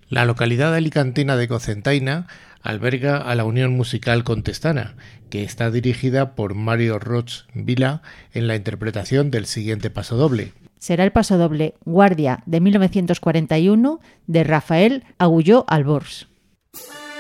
La localidad alicantina de Cocentaina alberga a la Unión Musical Contestana, que está dirigida por Mario Roig Vila en la interpretación del siguiente pasodoble. Será el pasodoble Guardia de 1941 de Rafael Agulló Albors.